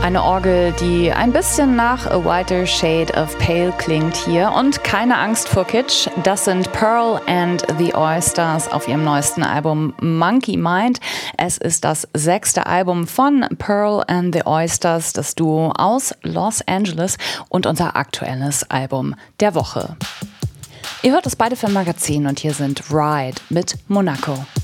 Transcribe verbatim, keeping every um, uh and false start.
Eine Orgel, die ein bisschen nach A Whiter Shade of Pale klingt hier. Und keine Angst vor Kitsch, das sind Pearl and the Oysters auf ihrem neuesten Album Monkey Mind. Es ist das sechste Album von Pearl and the Oysters, das Duo aus Los Angeles, und unser aktuelles Album der Woche. Ihr hört das beide für ein Magazin und hier sind Ride mit Monaco.